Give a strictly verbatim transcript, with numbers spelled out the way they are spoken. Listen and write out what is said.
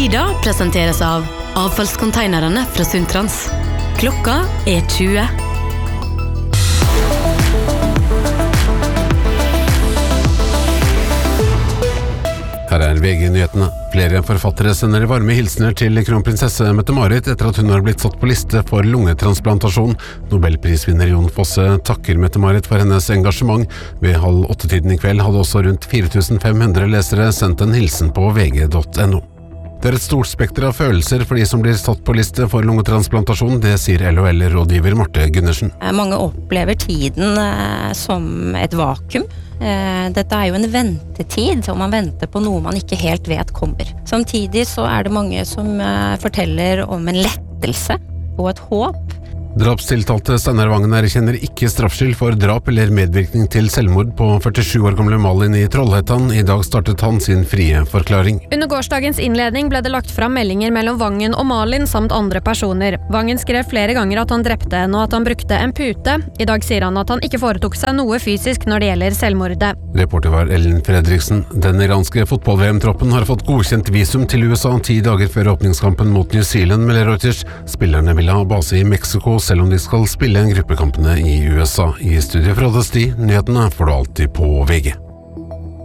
Tida presenteres av avfallskonteinerne fra Sundtrans. Klokka er tjue. Her er V G-nyhetene. Flere forfattere sender varme hilsener til kronprinsesse Mette-Marit etter at hun har blitt satt på liste for lungetransplantasjon. Nobelprisvinner Jon Fosse takker Mette-Marit for hennes engasjement. Ved halv åtte-tiden i kveld hadde også rundt fire tusen fem hundre lesere sendt en hilsen på v g punktum no. Det er et stort spekter av følelser for de som blir satt på liste for lungetransplantasjon, det sier L O L-rådgiver Marte Gundersen. Mange opplever tiden som et vakuum. Dette er jo en ventetid, og man venter på noe man ikke helt vet kommer. Samtidig så er det mange som forteller om en lettelse og et håp. Drapstiltalte Steinar Vangen erkjenner ikke straffskyld for drap eller medvirkning til selvmord på førtisju år gamle Malin i Trollhättan. I dag startet han sin frie forklaring. Under gårsdagens innledning ble det lagt fram meldinger mellom Vangen og Malin samt andre personer. Vangen skrev flere ganger at han drepte henne og at han brukte en pute. I dag sier han at han ikke foretok seg noe fysisk når det gjelder selvmordet. Reporter var Ellen Fredriksen. Den iranske fotball-V M-troppen har fått godkjent visum til U S A ti dager før åpningskampen mot New Zealand, melder Reuters. Spillerne vil ha base i Mexico, selv om de skal spille en gruppekampene i U S A. I studiet fra Desti, nyhetene får du alltid på V G.